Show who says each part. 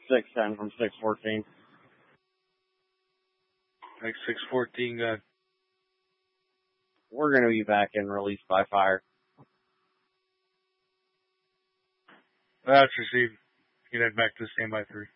Speaker 1: 610 from 614.
Speaker 2: Like 614, good.
Speaker 1: We're going to be back in release by fire.
Speaker 2: That's received. You head back to stand by 3.